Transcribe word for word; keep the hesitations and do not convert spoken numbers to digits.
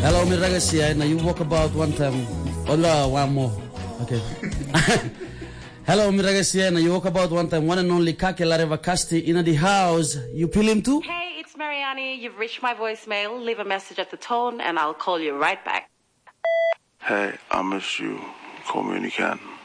Hello, mi ragazzi, eh, you walk about one time. Hola, one more. Okay. Hello, mi ragazzi, eh, you walk about one time. One and only Kake Lareva Kasti in the house. You peel him too? Hey, it's Mariani. You've reached my voicemail. Leave a message at the tone and I'll call you right back. Hey, I miss you. Call me when you can.